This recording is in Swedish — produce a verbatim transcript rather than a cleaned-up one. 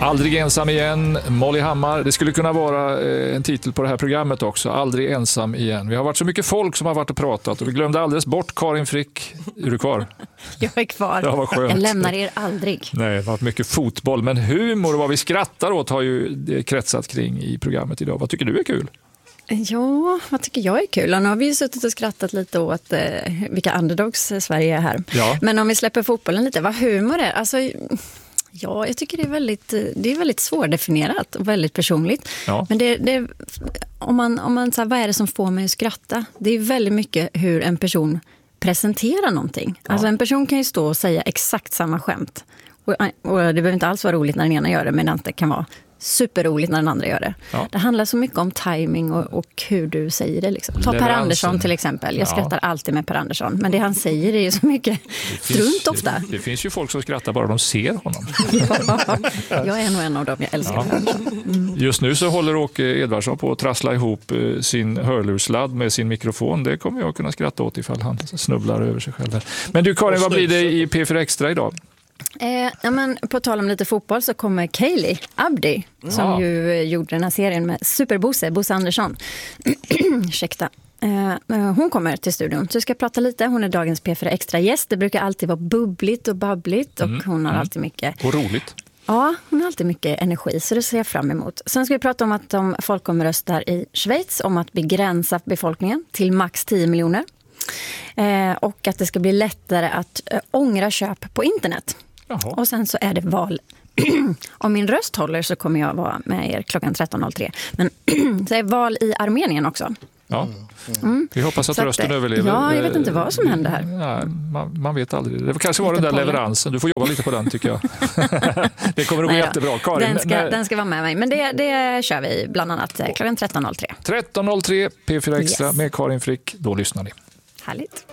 Aldrig ensam igen, Molly Hammar. Det skulle kunna vara en titel på det här programmet också. Aldrig ensam igen. Vi har varit så mycket folk som har varit och pratat och vi glömde alldeles bort Karin Frick. Är du kvar? Jag är kvar. Ja, vad skönt. Jag lämnar er aldrig. Nej, det har varit mycket fotboll. Men humor och vad vi skrattar åt har ju kretsat kring i programmet idag. Vad tycker du är kul? Ja, vad tycker jag är kul? Nu har vi ju suttit och skrattat lite åt eh, vilka underdogs Sverige är här. Ja. Men om vi släpper fotbollen lite, vad humor är? Alltså, ja, jag tycker det är väldigt, det är väldigt svårdefinierat och väldigt personligt. Ja. Men det, det, om man, om man så här, vad är det som får mig att skratta? Det är väldigt mycket hur en person presenterar någonting. Ja. Alltså en person kan ju stå och säga exakt samma skämt. Och, och det behöver inte alls vara roligt när den ena gör det, men det kan vara superroligt när den andra gör det. Ja. Det handlar så mycket om timing och, och hur du säger det. Liksom. Ta Leveransen. Per Andersson till exempel. Jag skrattar ja. alltid med Per Andersson. Men det han säger är ju så mycket strunt ofta. Det, det finns ju folk som skrattar bara de ser honom. Ja, jag är nog en av dem. Jag älskar ja. Per Andersson. Mm. Just nu så håller Åke Edvardsson på att trassla ihop sin hörlursladd med sin mikrofon. Det kommer jag kunna skratta åt ifall han snubblar över sig själv. Men du Karin, vad blir det i P fyra Extra idag? Eh, ja, men på tal om lite fotboll så kommer Kaylee Abdi ja. som ju gjorde den här serien med Superbosse, Bosse Andersson. Ursäkta. Eh, hon kommer till studion så vi ska prata lite. Hon är dagens P fyra Extra-gäst. Det brukar alltid vara bubbligt och babbligt och mm. hon har mm. alltid mycket... Och roligt. Ja, hon har alltid mycket energi så det ser jag fram emot. Sen ska vi prata om att de folkomröstar i Schweiz om att begränsa befolkningen till max tio miljoner. Eh, och att det ska bli lättare att eh, ångra köp på internet. Jaha. Och sen så är det val. Om min röst håller så kommer jag vara med er klockan tretton noll tre. Men det är val i Armenien också. Ja. Mm. Vi hoppas att så rösten att, överlever. Ja, jag vet inte vad som händer här. Ja, man, man vet aldrig. Det kanske var den där leveransen. Du får jobba lite på den tycker jag. Det kommer att gå jättebra. Karin, den, ska, den ska vara med mig. Men det, det kör vi bland annat klockan tretton noll tre. tretton noll tre P fyra Extra yes. med Karin Frick. Då lyssnar ni. Härligt.